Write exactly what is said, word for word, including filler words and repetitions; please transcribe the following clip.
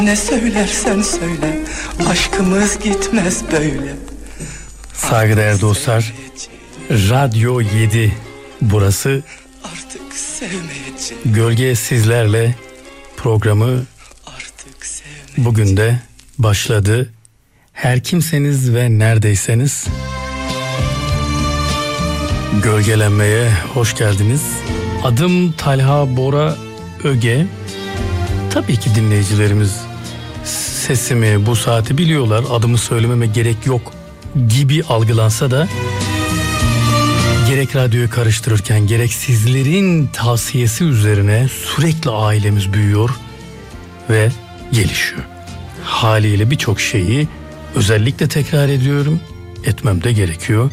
Ne söylersen söyle, aşkımız gitmez böyle. Saygıdeğer dostlar, Radyo yedi burası. Artık sevmeyeceğim. Gölge Sizlerle programı Artık sevmeyeceğim. bugün de başladı. Her kimseniz ve neredeyseniz gölgelenmeye hoş geldiniz. Adım Talha Bora Öge. Tabii ki dinleyicilerimiz sesimi, bu saati biliyorlar. Adımı söylememe gerek yok gibi algılansa da gerek radyoyu karıştırırken gerek sizlerin tavsiyesi üzerine sürekli ailemiz büyüyor ve gelişiyor. Haliyle birçok şeyi özellikle tekrar ediyorum, etmem de gerekiyor.